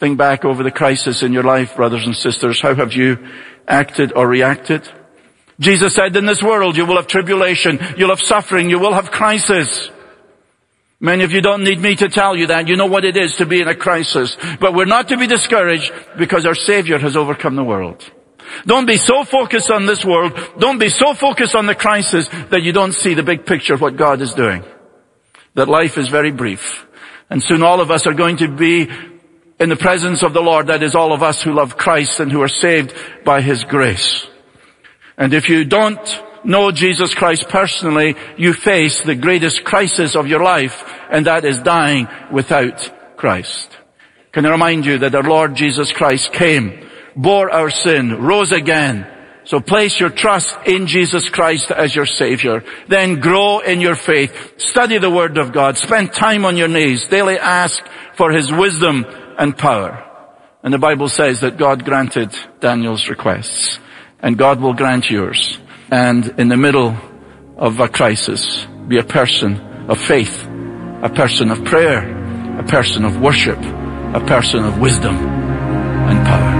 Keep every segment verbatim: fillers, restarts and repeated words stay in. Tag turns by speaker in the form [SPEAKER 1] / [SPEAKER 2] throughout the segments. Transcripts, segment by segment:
[SPEAKER 1] Think back over the crisis in your life, brothers and sisters. How have you acted or reacted? Jesus said, in this world you will have tribulation, you'll have suffering, you will have crisis. Many of you don't need me to tell you that. You know what it is to be in a crisis. But we're not to be discouraged because our Savior has overcome the world. Don't be so focused on this world. Don't be so focused on the crisis that you don't see the big picture of what God is doing. That life is very brief. And soon all of us are going to be in the presence of the Lord. That is all of us who love Christ and who are saved by His grace. And if you don't know Jesus Christ personally, you face the greatest crisis of your life, and that is dying without Christ. Can I remind you that our Lord Jesus Christ came, bore our sin, rose again. So place your trust in Jesus Christ as your Savior. Then grow in your faith. Study the Word of God. Spend time on your knees. Daily ask for His wisdom and power. And the Bible says that God granted Daniel's requests. And God will grant yours. And in the middle of a crisis, be a person of faith, a person of prayer, a person of worship, a person of wisdom and power.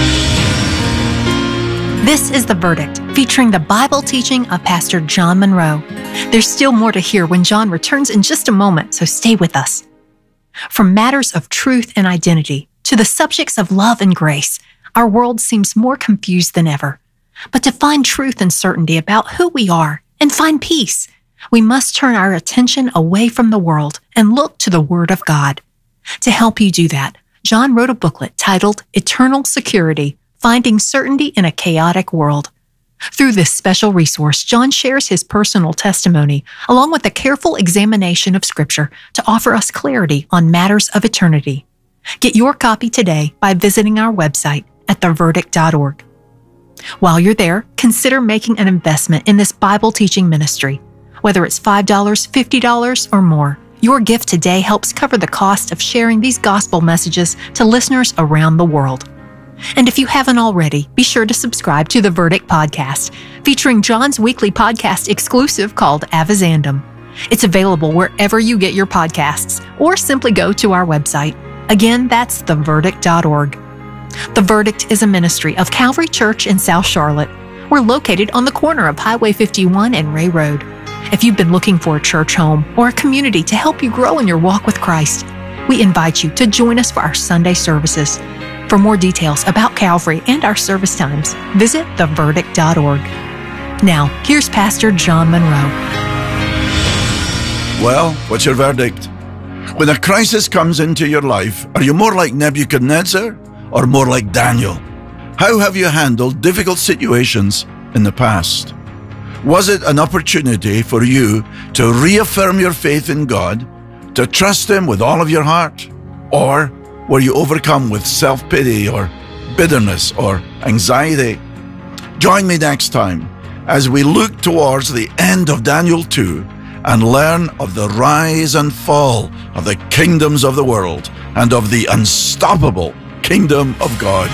[SPEAKER 2] This is The Verdict, featuring the Bible teaching of Pastor John Monroe. There's still more to hear when John returns in just a moment, so stay with us. From matters of truth and identity to the subjects of love and grace, our world seems more confused than ever. But to find truth and certainty about who we are and find peace, we must turn our attention away from the world and look to the Word of God. To help you do that, John wrote a booklet titled Eternal Security, Finding Certainty in a Chaotic World. Through this special resource, John shares his personal testimony along with a careful examination of Scripture to offer us clarity on matters of eternity. Get your copy today by visiting our website at the verdict dot org. While you're there, consider making an investment in this Bible teaching ministry. Whether it's five dollars, fifty dollars, or more, your gift today helps cover the cost of sharing these gospel messages to listeners around the world. And if you haven't already, be sure to subscribe to the Verdict Podcast, featuring John's weekly podcast exclusive called Avizandum. It's available wherever you get your podcasts, or simply go to our website. Again, that's the verdict dot org. The Verdict is a ministry of Calvary Church in South Charlotte. We're located on the corner of Highway fifty-one and Ray Road. If you've been looking for a church home or a community to help you grow in your walk with Christ, we invite you to join us for our Sunday services. For more details about Calvary and our service times, visit the verdict dot org. Now, here's Pastor John Monroe.
[SPEAKER 3] Well, what's your verdict? When a crisis comes into your life, are you more like Nebuchadnezzar or more like Daniel? How have you handled difficult situations in the past? Was it an opportunity for you to reaffirm your faith in God, to trust Him with all of your heart? Or were you overcome with self-pity or bitterness or anxiety? Join me next time as we look towards the end of Daniel two and learn of the rise and fall of the kingdoms of the world and of the unstoppable kingdom of God.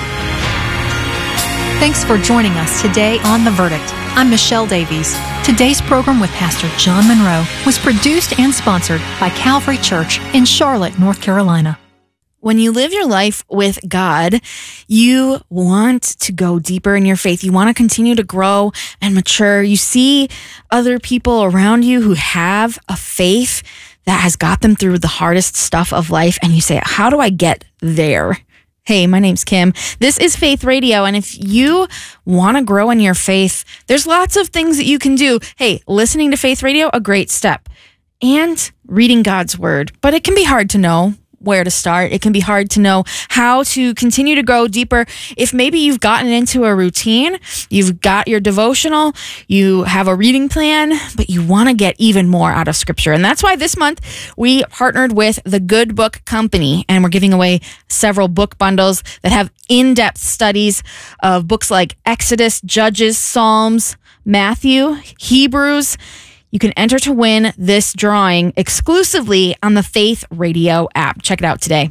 [SPEAKER 2] Thanks for joining us today on The Verdict. I'm Michelle Davies. Today's program with Pastor John Monroe was produced and sponsored by Calvary Church in Charlotte, North Carolina.
[SPEAKER 4] When you live your life with God, you want to go deeper in your faith. You want to continue to grow and mature. You see other people around you who have a faith that has got them through the hardest stuff of life, and you say, how do I get there? Hey, my name's Kim. This is Faith Radio, and if you want to grow in your faith, there's lots of things that you can do. Hey, listening to Faith Radio, a great step, and reading God's Word. But it can be hard to know where to start. It can be hard to know how to continue to grow deeper. If maybe you've gotten into a routine, you've got your devotional, you have a reading plan, but you want to get even more out of Scripture. And that's why this month we partnered with the Good Book Company, and we're giving away several book bundles that have in-depth studies of books like Exodus, Judges, Psalms, Matthew, Hebrews. You can enter to win this drawing exclusively on the Faith Radio app. Check it out today.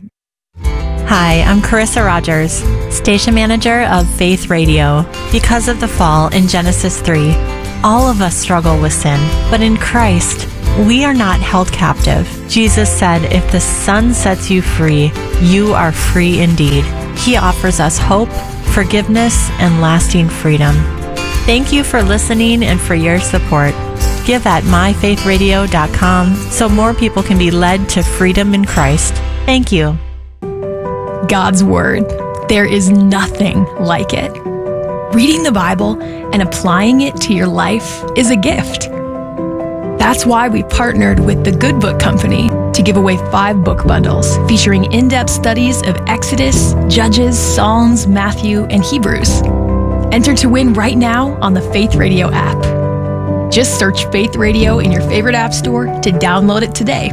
[SPEAKER 5] Hi, I'm Carissa Rogers, station manager of Faith Radio. Because of the fall in Genesis three, all of us struggle with sin, but in Christ, we are not held captive. Jesus said, if the Son sets you free, you are free indeed. He offers us hope, forgiveness, and lasting freedom. Thank you for listening and for your support. Give at my faith radio dot com so more people can be led to freedom in Christ. Thank you.
[SPEAKER 6] God's Word. There is nothing like it. Reading the Bible and applying it to your life is a gift. That's why we partnered with the Good Book Company to give away five book bundles featuring in-depth studies of Exodus, Judges, Psalms, Matthew, and Hebrews. Enter to win right now on the Faith Radio app. Just search Faith Radio in your favorite app store to download it today.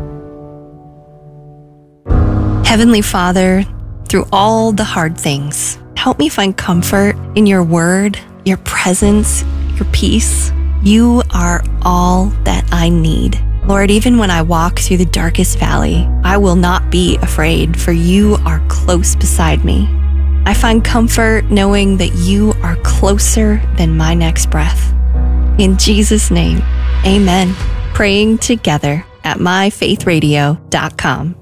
[SPEAKER 7] Heavenly Father, through all the hard things, help me find comfort in your word, your presence, your peace. You are all that I need. Lord, even when I walk through the darkest valley, I will not be afraid, for you are close beside me. I find comfort knowing that you are closer than my next breath. In Jesus' name, amen. Praying together at my faith radio dot com.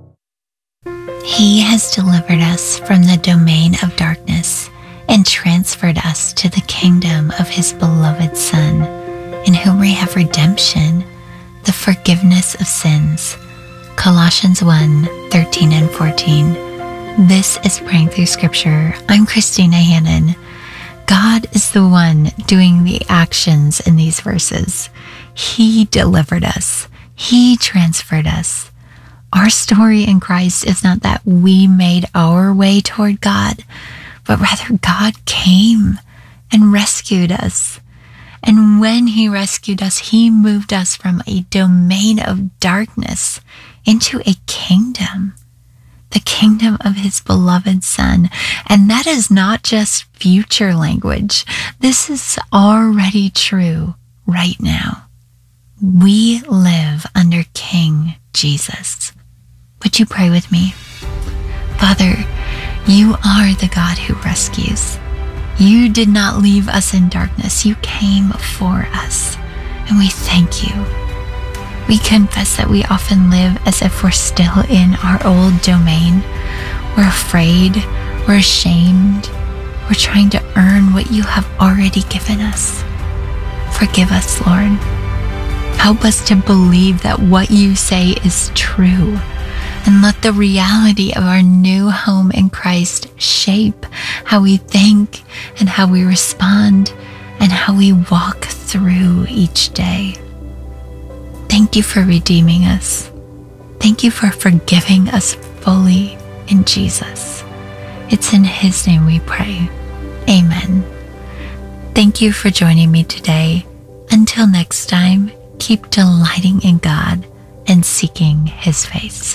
[SPEAKER 8] He has delivered us from the domain of darkness and transferred us to the kingdom of his beloved Son, in whom we have redemption, the forgiveness of sins. Colossians one, thirteen and fourteen. This is Praying Through Scripture. I'm Christina Hannon. God is the one doing the actions in these verses. He delivered us. He transferred us. Our story in Christ is not that we made our way toward God, but rather God came and rescued us. And when he rescued us, he moved us from a domain of darkness into a kingdom, the kingdom of his beloved Son. And that is not just future language. This is already true right now. We live under King Jesus. Would you pray with me? Father, you are the God who rescues. You did not leave us in darkness. You came for us, and we thank you. We confess that we often live as if we're still in our old domain. We're afraid, we're ashamed, we're trying to earn what you have already given us. Forgive us, Lord. Help us to believe that what you say is true. And let the reality of our new home in Christ shape how we think and how we respond and how we walk through each day. Thank you for redeeming us. Thank you for forgiving us fully in Jesus. It's in his name we pray. Amen. Thank you for joining me today. Until next time, keep delighting in God and seeking his face.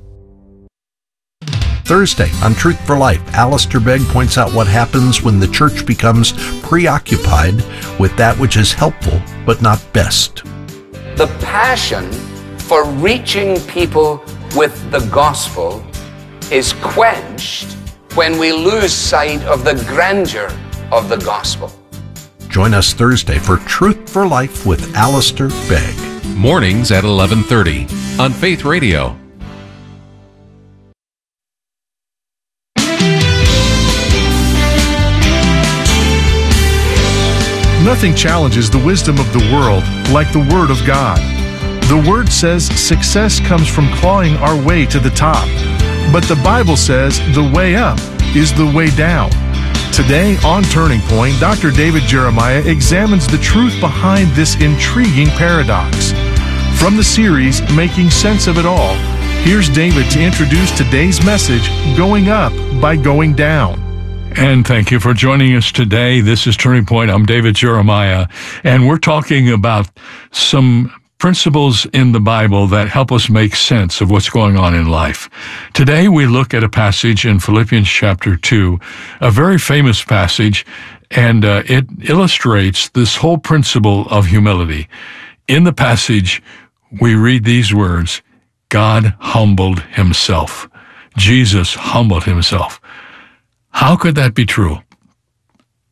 [SPEAKER 9] Thursday on Truth for Life, Alistair Begg points out what happens when the church becomes preoccupied with that which is helpful but not best.
[SPEAKER 10] The passion for reaching people with the gospel is quenched when we lose sight of the grandeur of the gospel.
[SPEAKER 9] Join us Thursday for Truth for Life with Alistair Begg.
[SPEAKER 11] Mornings at eleven thirty on Faith Radio.
[SPEAKER 12] Nothing challenges the wisdom of the world like the Word of God. The Word says success comes from clawing our way to the top. But the Bible says the way up is the way down. Today on Turning Point, Doctor David Jeremiah examines the truth behind this intriguing paradox. From the series, Making Sense of It All, here's David to introduce today's message, Going Up by Going Down.
[SPEAKER 13] And thank you for joining us today. This is Turning Point. I'm David Jeremiah, and we're talking about some principles in the Bible that help us make sense of what's going on in life. Today we look at a passage in Philippians chapter two, a very famous passage, and uh, it illustrates this whole principle of humility. In the passage, we read these words, God humbled himself. Jesus humbled himself. How could that be true?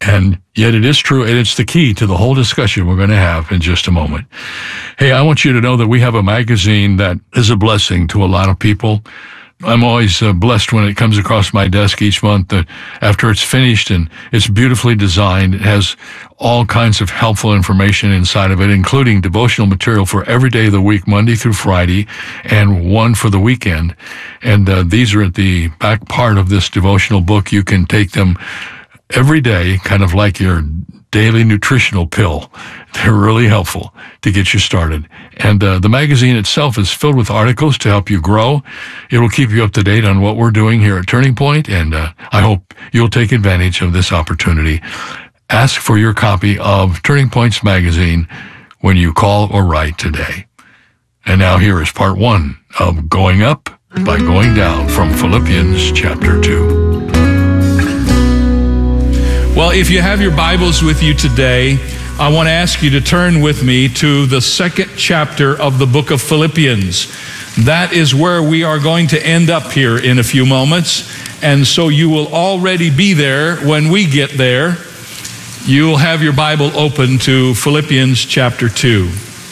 [SPEAKER 13] And yet it is true, and it's the key to the whole discussion we're going to have in just a moment. Hey, I want you to know that we have a magazine that is a blessing to a lot of people. I'm always uh, blessed when it comes across my desk each month uh, after it's finished, and it's beautifully designed. It has all kinds of helpful information inside of it, including devotional material for every day of the week, Monday through Friday, and one for the weekend. And uh, these are at the back part of this devotional book. You can take them every day, kind of like your daily nutritional pill. They're really helpful to get you started. And uh, the magazine itself is filled with articles to help you grow. It will keep you up to date on what we're doing here at Turning Point, and uh, I hope you'll take advantage of this opportunity. Ask for your copy of Turning Point's magazine when you call or write today. And now here is part one of Going Up by Going Down from Philippians chapter two.
[SPEAKER 14] Well, if you have your Bibles with you today, I want to ask you to turn with me to the second chapter of the book of Philippians. That is where we are going to end up here in a few moments. And so you will already be there when we get there. You'll have your Bible open to Philippians chapter two.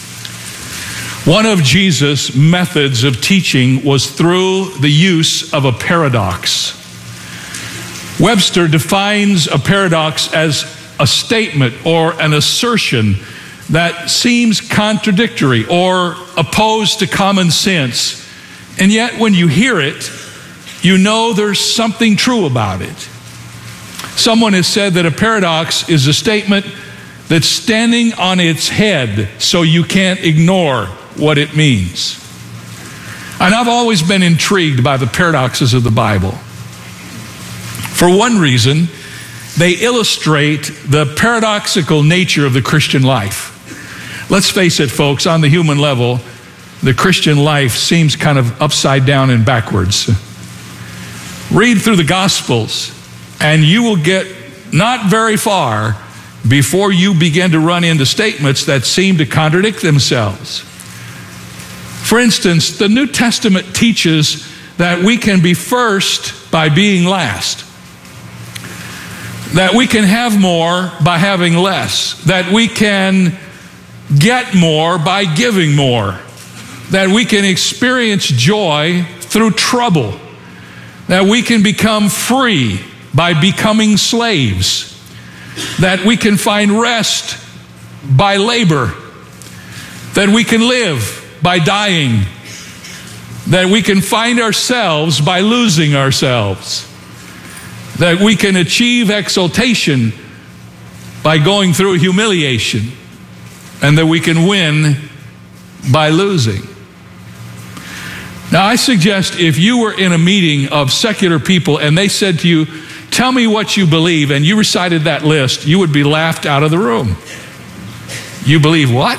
[SPEAKER 14] One of Jesus' methods of teaching was through the use of a paradox. Webster defines a paradox as a statement or an assertion that seems contradictory or opposed to common sense. And yet when you hear it, you know there's something true about it. Someone has said that a paradox is a statement that's standing on its head so you can't ignore what it means. And I've always been intrigued by the paradoxes of the Bible. For one reason, they illustrate the paradoxical nature of the Christian life. Let's face it, folks, on the human level, the Christian life seems kind of upside down and backwards. Read through the Gospels, and you will get not very far before you begin to run into statements that seem to contradict themselves. For instance, the New Testament teaches that we can be first by being last. That we can have more by having less. That we can get more by giving more. That we can experience joy through trouble. That we can become free by becoming slaves. That we can find rest by labor. That we can live by dying. That we can find ourselves by losing ourselves. That we can achieve exaltation by going through humiliation, and that we can win by losing. Now, I suggest if you were in a meeting of secular people and they said to you, tell me what you believe, and you recited that list, you would be laughed out of the room. You believe what?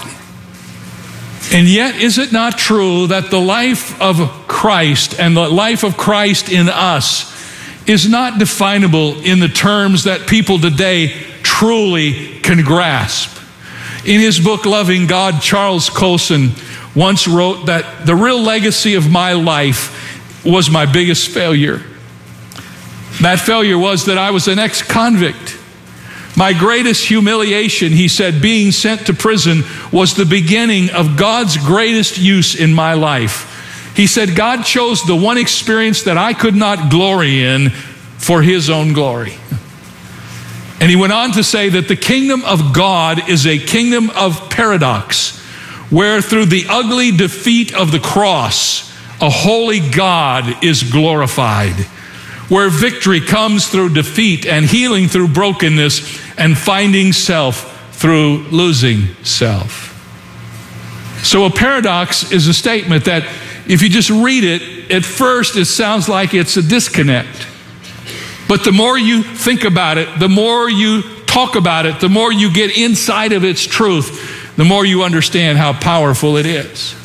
[SPEAKER 14] And yet, is it not true that the life of Christ and the life of Christ in us is not definable in the terms that people today truly can grasp? In his book, Loving God, Charles Colson once wrote that the real legacy of my life was my biggest failure. That failure was that I was an ex-convict. My greatest humiliation, he said, being sent to prison, was the beginning of God's greatest use in my life. He said, God chose the one experience that I could not glory in for his own glory. And he went on to say that the kingdom of God is a kingdom of paradox, where through the ugly defeat of the cross, a holy God is glorified, where victory comes through defeat and healing through brokenness and finding self through losing self. So a paradox is a statement that if you just read it, at first it sounds like it's a disconnect. But the more you think about it, the more you talk about it, the more you get inside of its truth, the more you understand how powerful it is.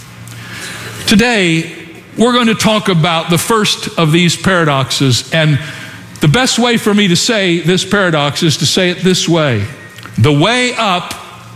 [SPEAKER 14] Today, we're going to talk about the first of these paradoxes, and the best way for me to say this paradox is to say it this way. The way up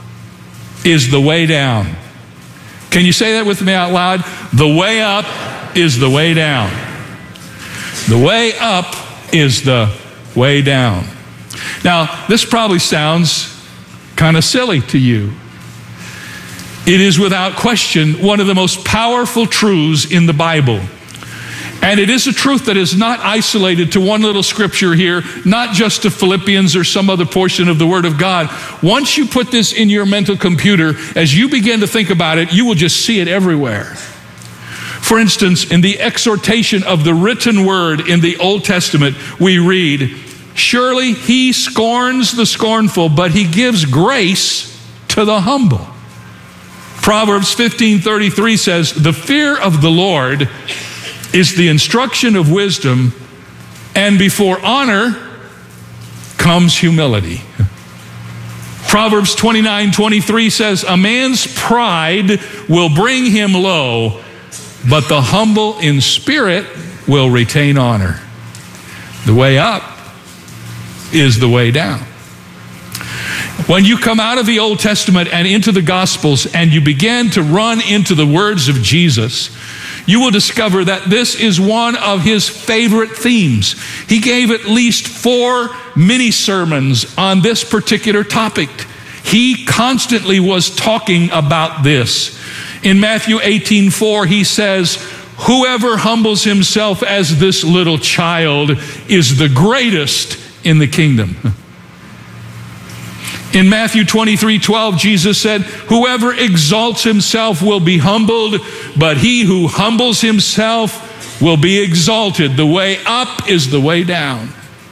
[SPEAKER 14] is the way down. Can you say that with me out loud? The way up is the way down. The way up is the way down. Now, this probably sounds kind of silly to you. It is without question one of the most powerful truths in the Bible. And it is a truth that is not isolated to one little scripture here, not just to Philippians or some other portion of the Word of God. Once you put this in your mental computer, as you begin to think about it, you will just see it everywhere. For instance, in the exhortation of the written word in the Old Testament, we read, "Surely he scorns the scornful, but he gives grace to the humble." Proverbs fifteen thirty-three says, "The fear of the Lord is the instruction of wisdom, and before honor comes humility." Proverbs twenty-nine twenty-three says, "A man's pride will bring him low, but the humble in spirit will retain honor." The way up is the way down. When you come out of the Old Testament and into the Gospels and you begin to run into the words of Jesus, you will discover that this is one of his favorite themes. He gave at least four mini sermons on this particular topic. He constantly was talking about this. In Matthew eighteen four, he says, "Whoever humbles himself as this little child is the greatest in the kingdom." In Matthew twenty-three twelve, Jesus said, "Whoever exalts himself will be humbled, but he who humbles himself will be exalted." The way up is the way down.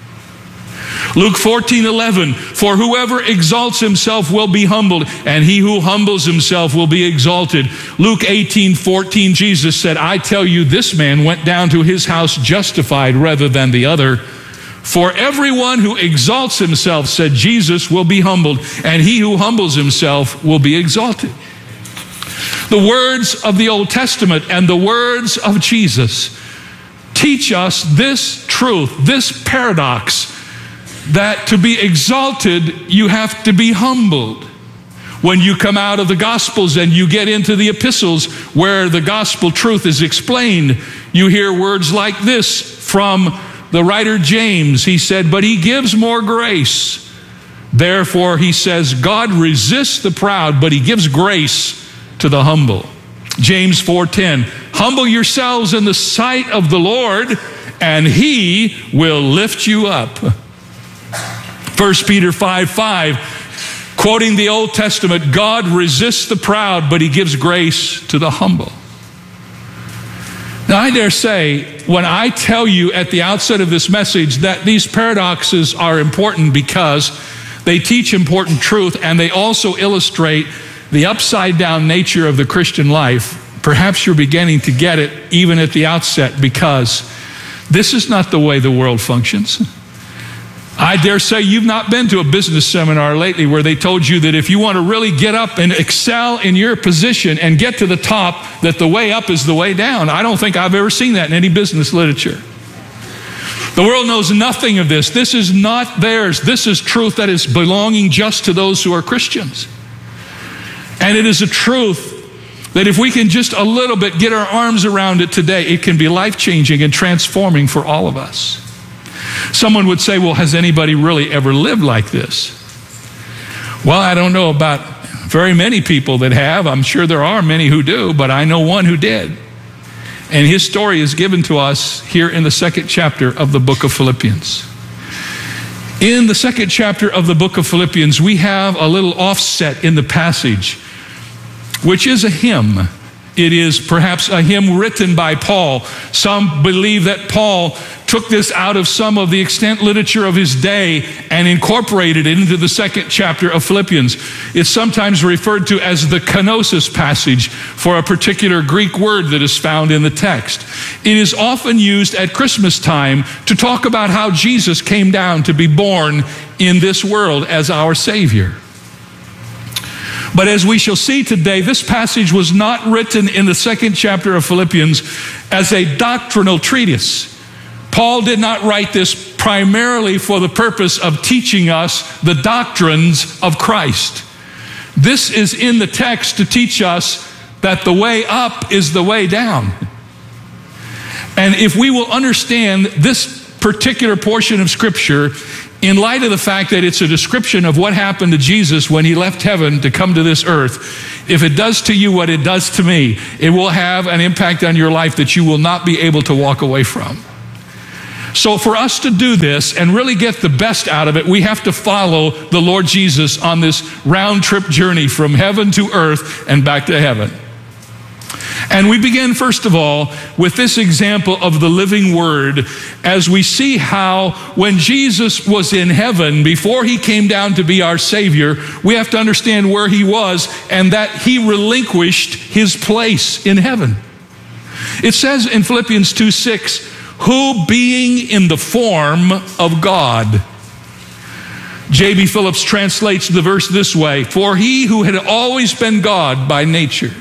[SPEAKER 14] Luke fourteen eleven, "For whoever exalts himself will be humbled, and he who humbles himself will be exalted." Luke eighteen fourteen, Jesus said, "I tell you, this man went down to his house justified rather than the other. For everyone who exalts himself," said Jesus, "will be humbled, and he who humbles himself will be exalted." The words of the Old Testament and the words of Jesus teach us this truth, this paradox, that to be exalted, you have to be humbled. When you come out of the Gospels and you get into the epistles where the gospel truth is explained, you hear words like this from the writer James. He said, "But he gives more grace. Therefore," he says, "God resists the proud, but he gives grace to the humble." James four ten, "Humble yourselves in the sight of the Lord, and he will lift you up." First Peter five five, quoting the Old Testament, "God resists the proud, but he gives grace to the humble." Now, I dare say, when I tell you at the outset of this message that these paradoxes are important because they teach important truth and they also illustrate the upside down nature of the Christian life, perhaps you're beginning to get it even at the outset, because this is not the way the world functions. I dare say you've not been to a business seminar lately where they told you that if you want to really get up and excel in your position and get to the top, that the way up is the way down. I don't think I've ever seen that in any business literature. The world knows nothing of this. This is not theirs. This is truth that is belonging just to those who are Christians. And it is a truth that if we can just a little bit get our arms around it today, it can be life-changing and transforming for all of us. Someone would say, "Well, has anybody really ever lived like this?" Well, I don't know about very many people that have. I'm sure there are many who do, but I know one who did. And his story is given to us here in the second chapter of the book of Philippians. In the second chapter of the book of Philippians, we have a little offset in the passage, which is a hymn. It is perhaps a hymn written by Paul. Some believe that Paul took this out of some of the extant literature of his day and incorporated it into the second chapter of Philippians. It's sometimes referred to as the kenosis passage for a particular Greek word that is found in the text. It is often used at Christmas time to talk about how Jesus came down to be born in this world as our Savior. But as we shall see today, this passage was not written in the second chapter of Philippians as a doctrinal treatise. Paul did not write this primarily for the purpose of teaching us the doctrines of Christ. This is in the text to teach us that the way up is the way down. And if we will understand this particular portion of Scripture, in light of the fact that it's a description of what happened to Jesus when he left heaven to come to this earth, if it does to you what it does to me, it will have an impact on your life that you will not be able to walk away from. So for us to do this and really get the best out of it, we have to follow the Lord Jesus on this round trip journey from heaven to earth and back to heaven. And we begin, first of all, with this example of the living Word, as we see how when Jesus was in heaven, before he came down to be our Savior, we have to understand where he was and that he relinquished his place in heaven. It says in Philippians two six, who being in the form of God. J B Phillips translates the verse this way, for he who had always been God by nature.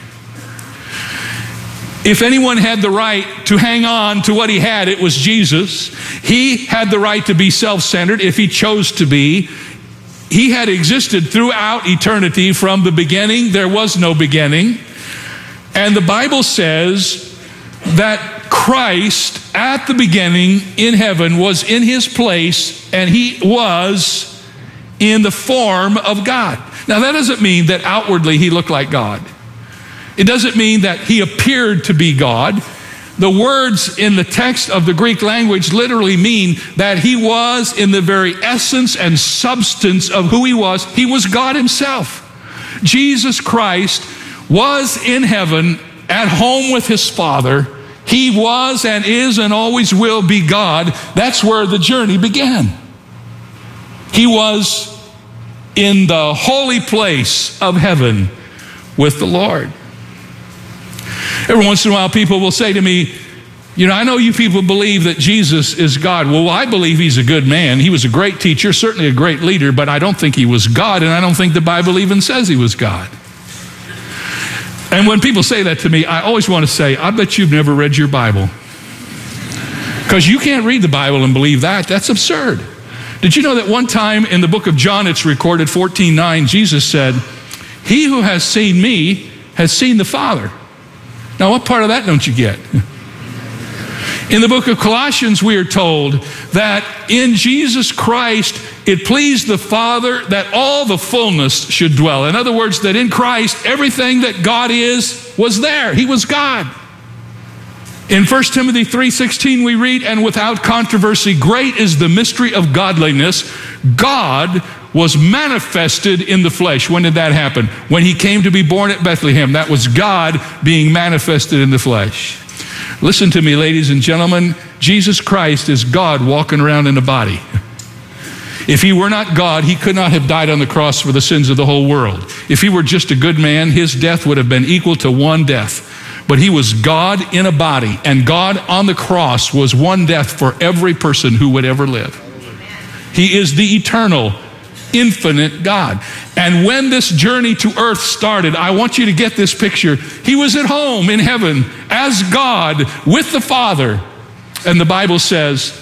[SPEAKER 14] If anyone had the right to hang on to what he had, it was Jesus. He had the right to be self-centered if he chose to be. He had existed throughout eternity from the beginning. There was no beginning. And the Bible says that Christ at the beginning in heaven was in his place and he was in the form of God. Now that doesn't mean that outwardly he looked like God. It doesn't mean that he appeared to be God. The words in the text of the Greek language literally mean that he was in the very essence and substance of who he was. He was God himself. Jesus Christ was in heaven at home with his Father. He was and is and always will be God. That's where the journey began. He was in the holy place of heaven with the Lord. Every once in a while, people will say to me, you know, I know you people believe that Jesus is God. Well, I believe he's a good man. He was a great teacher, certainly a great leader, but I don't think he was God, and I don't think the Bible even says he was God. And when people say that to me, I always want to say, I bet you've never read your Bible. Because you can't read the Bible and believe that. That's absurd. Did you know that one time in the book of John, it's recorded fourteen nine, Jesus said, he who has seen me has seen the Father. Now, what part of that don't you get? In the book of Colossians, we are told that in Jesus Christ, it pleased the Father that all the fullness should dwell. In other words, that in Christ, everything that God is was there. He was God. In First Timothy three sixteen, we read, and without controversy, great is the mystery of godliness. God was manifested in the flesh. When did that happen? When he came to be born at Bethlehem. That was God being manifested in the flesh. Listen to me, ladies and gentlemen. Jesus Christ is God walking around in a body. If he were not God, he could not have died on the cross for the sins of the whole world. If he were just a good man, his death would have been equal to one death. But he was God in a body, and God on the cross was one death for every person who would ever live. He is the eternal, infinite God. And when this journey to earth started, I want you to get this picture. He was at home in heaven as God with the Father. And the Bible says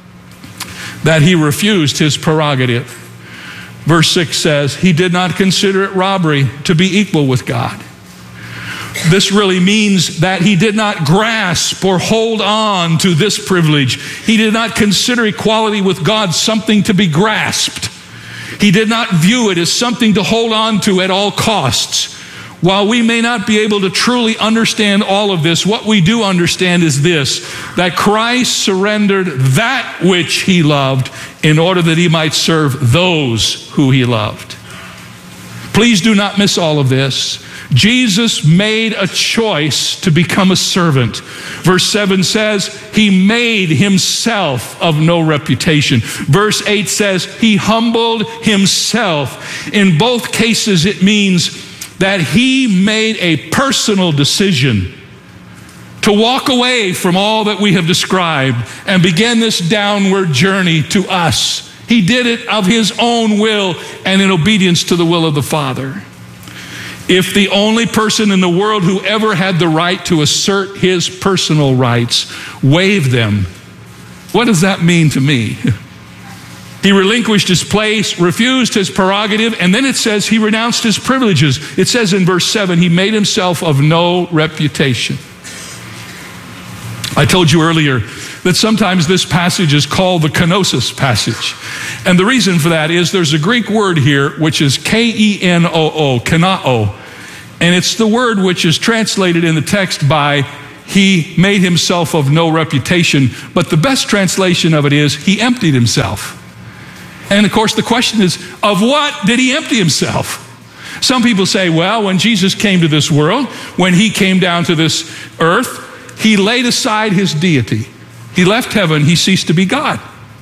[SPEAKER 14] that he refused his prerogative. Verse six says, he did not consider it robbery to be equal with God. This really means that he did not grasp or hold on to this privilege. He did not consider equality with God something to be grasped. He did not view it as something to hold on to at all costs. While we may not be able to truly understand all of this, what we do understand is this, that Christ surrendered that which he loved in order that he might serve those who he loved. Please do not miss all of this. Jesus made a choice to become a servant. Verse seven says, he made himself of no reputation. Verse eight says, he humbled himself. In both cases, it means that he made a personal decision to walk away from all that we have described and begin this downward journey to us. He did it of his own will and in obedience to the will of the Father. If the only person in the world who ever had the right to assert his personal rights waived them, what does that mean to me? He relinquished his place, refused his prerogative, and then it says he renounced his privileges. It says in verse seven, he made himself of no reputation. I told you earlier that sometimes this passage is called the kenosis passage. And the reason for that is there's a Greek word here, which is K E N O O, kenao. And it's the word which is translated in the text by he made himself of no reputation. But the best translation of it is he emptied himself. And of course the question is, of what did he empty himself? Some people say, well, when Jesus came to this world, when he came down to this earth, he laid aside his deity. He left heaven, he ceased to be God.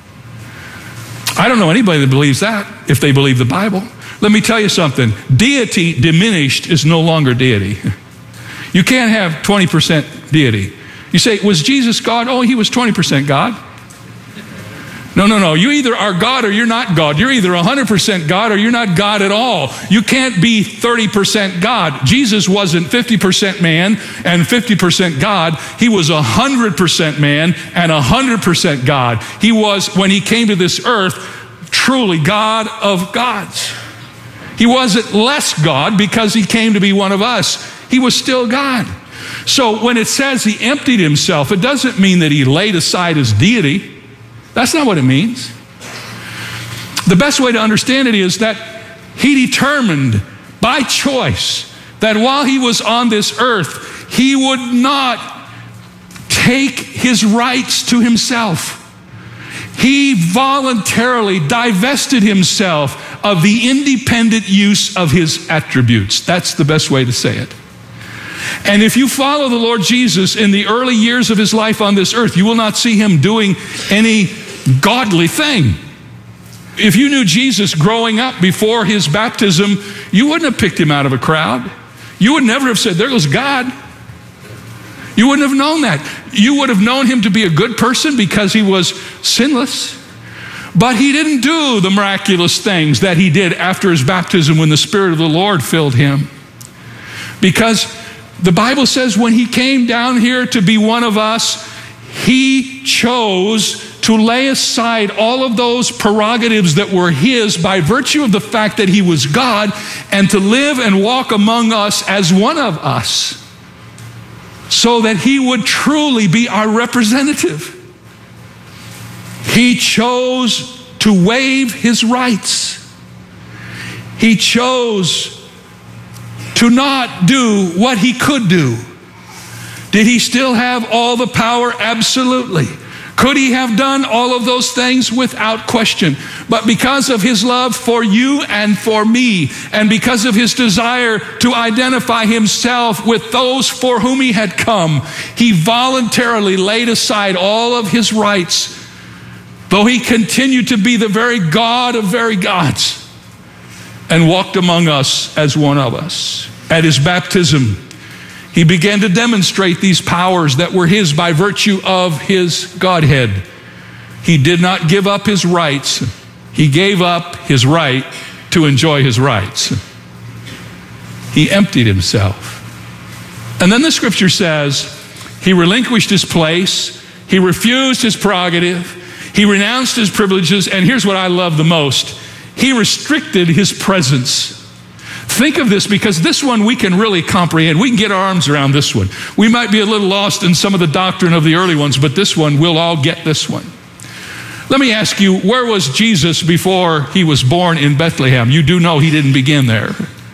[SPEAKER 14] I don't know anybody that believes that, if they believe the Bible. Let me tell you something. Deity diminished is no longer deity. You can't have twenty percent deity. You say, was Jesus God? Oh, he was twenty percent God. No, no, no. You either are God or you're not God. You're either one hundred percent God or you're not God at all. You can't be thirty percent God. Jesus wasn't fifty percent man and fifty percent God. He was one hundred percent man and one hundred percent God. He was, when he came to this earth, truly God of gods. He wasn't less God because he came to be one of us. He was still God. So when it says he emptied himself, it doesn't mean that he laid aside his deity. That's not what it means. The best way to understand it is that he determined by choice that while he was on this earth, he would not take his rights to himself. He voluntarily divested himself of the independent use of his attributes. That's the best way to say it. And if you follow the Lord Jesus in the early years of his life on this earth, you will not see him doing any godly thing. If you knew Jesus growing up before his baptism, you wouldn't have picked him out of a crowd. You would never have said, there goes God. You wouldn't have known that. You would have known him to be a good person because he was sinless. But he didn't do the miraculous things that he did after his baptism when the Spirit of the Lord filled him. Because the Bible says when he came down here to be one of us, he chose to lay aside all of those prerogatives that were his by virtue of the fact that he was God, and to live and walk among us as one of us, so that he would truly be our representative. He chose to waive his rights. He chose to not do what he could do. Did he still have all the power? Absolutely. Could he have done all of those things? Without question. But because of his love for you and for me, and because of his desire to identify himself with those for whom he had come, he voluntarily laid aside all of his rights, though he continued to be the very God of very gods, and walked among us as one of us. At his baptism, he began to demonstrate these powers that were his by virtue of his Godhead. He did not give up his rights. He gave up his right to enjoy his rights. He emptied himself. And then the scripture says he relinquished his place. He refused his prerogative. He renounced his privileges. And here's what I love the most. He restricted his presence. Think of this, because this one we can really comprehend. We can get our arms around this one. We might be a little lost in some of the doctrine of the early ones, but this one, we'll all get this one. Let me ask you, where was Jesus before he was born in Bethlehem? You do know he didn't begin there.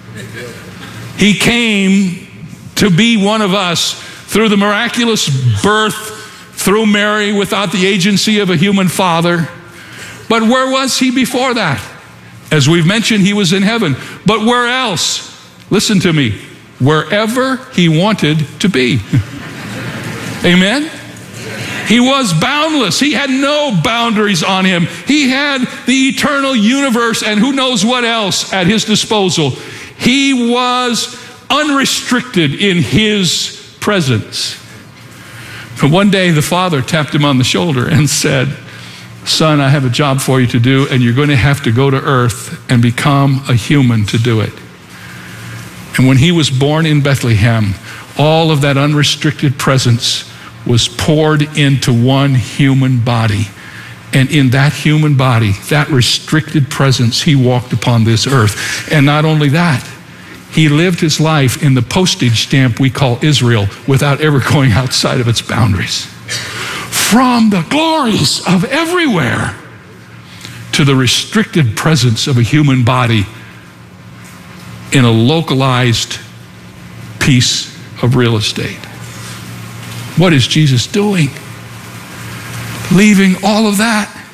[SPEAKER 14] He came to be one of us through the miraculous birth, through Mary, without the agency of a human father. But where was he before that? As we've mentioned, he was in heaven. But where else? Listen to me. Wherever he wanted to be. Amen? He was boundless. He had no boundaries on him. He had the eternal universe and who knows what else at his disposal. He was unrestricted in his presence. But one day the Father tapped him on the shoulder and said, son, I have a job for you to do, and you're going to have to go to earth and become a human to do it. And when he was born in Bethlehem, all of that unrestricted presence was poured into one human body. And in that human body, that restricted presence, he walked upon this earth. And not only that, he lived his life in the postage stamp we call Israel without ever going outside of its boundaries. from the glories of everywhere to the restricted presence of a human body in a localized piece of real estate. What is Jesus doing? Leaving all of that